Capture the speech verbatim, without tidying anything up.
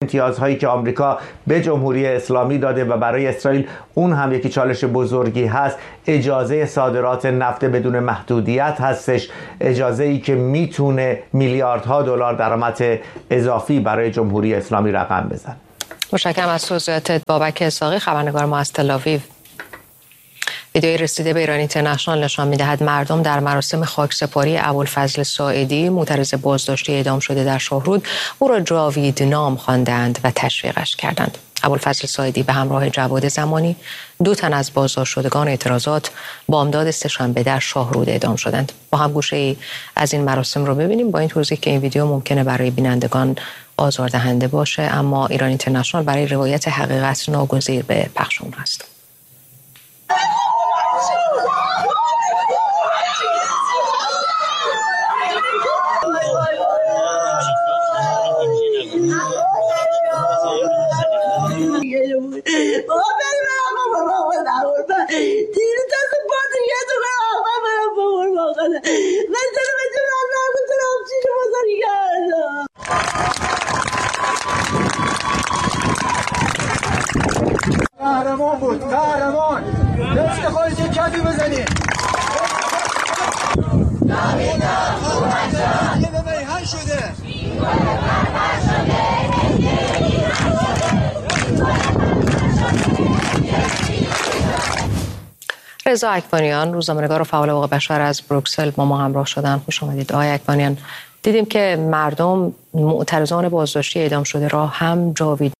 امتیازهایی که آمریکا به جمهوری اسلامی داده و برای اسرائیل اون هم یکی چالش بزرگی هست، اجازه صادرات نفت بدون محدودیت هستش، اجازه ای که میتونه میلیاردها دلار درآمد اضافی برای جمهوری اسلامی رقم بزنه. متشکرم از توضیحاتت بابک اسحاقی، خبرنگار ما از تل آویو. ویدئوی رسیده به ایران اینترنشنال نشان می‌دهد مردم در مراسم خاکسپاری ابوالفضل ساعدی معترض بازداشتی اعدام شده در شاهرود او را جاوید نام خواندند و تشویقش کردند. ابوالفضل ساعدی به همراه جواد زمانی، دو تن از بازداشت شدگان اعتراضات، بامداد سه‌شنبه در شاهرود اعدام شدند. با هم گوشه‌ای از این مراسم رو ببینیم، با این توضیح که این ویدیو ممکنه برای بینندگان آزاردهنده باشه، اما ایران اینترنشنال برای روایت حقیقت ناگزیر به پخش اون است. قهرمان بود، قهرمان. دست خودت یک کدی بزنی. یه به میهن شده. رضا اکبانیان، روزنامه‌نگار و فعال حقوق بشر از بروکسل با ما همراه شدن. خوش آمدید آقای اکبانیان. دیدیم که مردم معترضان بازداشتی اعدام شده را هم جاوید